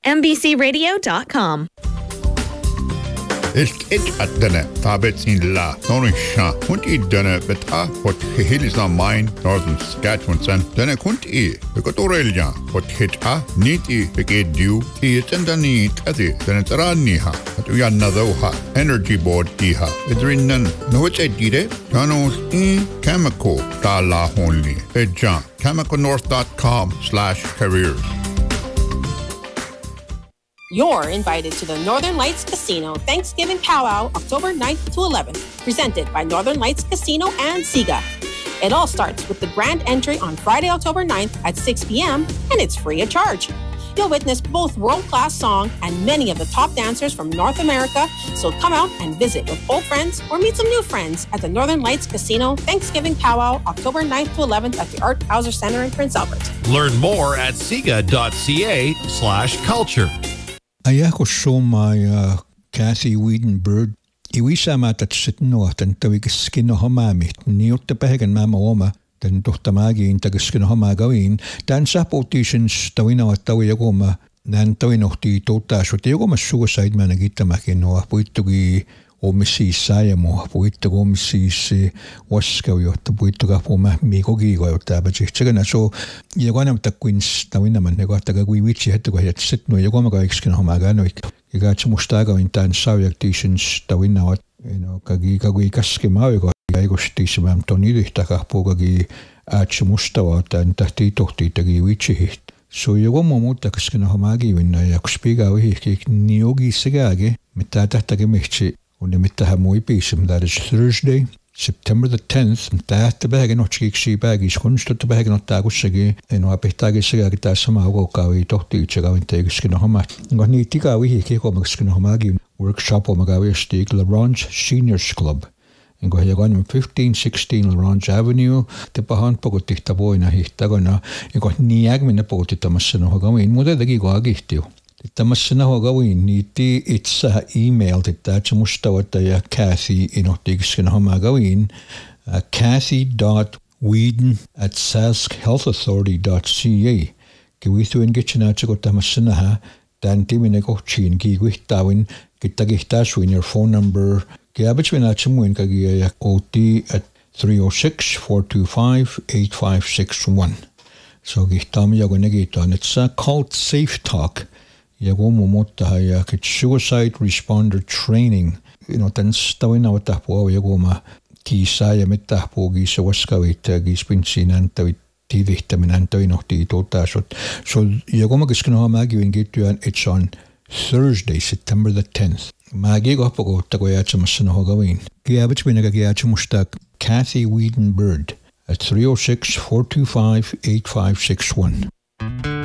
NBCRadio.com. It's at denne tabets in la Norisha. Kunt I denne beta what hills on mine northern Saskatchewan san denne kunt I bekotorelja what hit a neat I beged du I tendani tati denne taraniha at we another energy board diha idrinan no it's a dire tanos I chemical tala only edja chemicalnorth.com/careers. You're invited to the Northern Lights Casino Thanksgiving Powwow October 9th to 11th, presented by Northern Lights Casino and SIGA. It all starts with the grand entry on Friday, October 9th at 6 p.m., and it's free of charge. You'll witness both world-class song and many of the top dancers from North America, so come out and visit with old friends or meet some new friends at the Northern Lights Casino Thanksgiving Powwow October 9th to 11th at the Art Hauser Center in Prince Albert. Learn more at siga.ca/culture. Ayako my Kathy Wiedenberg. Iwisa matatsit tan tawigaskin homamit. Niot tapahagan mama oma. Tan tohtamagi in tagaskin homagawin. Tan sapotitions tawina at tawiyagoma. Nan tawinohti totasot. Yagoma suicide managitamakin puitugi omissis sayamo. Puitug omissis waskawiot. Puituga puma mikogi goyotabajik. Chagana so yaganam takwins tawinaman. Negotagawi wichi had to go ahead sit no yagoma exkin homaganoik. You got some mustaga in tan sawyacticians tawinawat. Kagi kaskimawigo. Aigostismam tonidihtakah pogagi mustawa tan tahtitohti tagi wichi. So yagoma mutakaskin homagi winna yakuspiga wihik niogi sigage. Mitatahtagemihchi. That is Thursday, September the 10th. The bag and not she bag is constant to bag not tagusagi and apetagisiga somehow talk to each other and take skin homa. Goni tika we kick on skin homagi workshop on Magawi Stick LaRange Seniors Club. And go here on 1516 LaRange Avenue, the Pahan Pogotikta boy in a hitagona. You got Niagmin about it, Tamasano Hogawin, mother the Gigagitio. Tamasana hogawin niti itsa email titacha mustawataya Kathy inotigskin homagawin Kathy.Whedon@saskhealthauthority.ca Kiwithu in gitchinacha tamasana dan timinegochin kiwitawin kitagihtaswin your phone number kiabachwinachmuin kagiya OT at 306-425-8561. So gihtami yagonegito and it's called Safe Talk. Yagomomota suicide responder training. Tan stawina watahpo yagoma kisaya metahpo gisa waskawit gispinsinantawit tivihtaminantawinohti totasot. So yagoma giskano magiwin gitu and it's on Thursday, September the 10th. Magigo pogo tagoyacha masanahogawin. Giabich binagagiacha mustak Kathy Wiedenberg at 306-425-8561.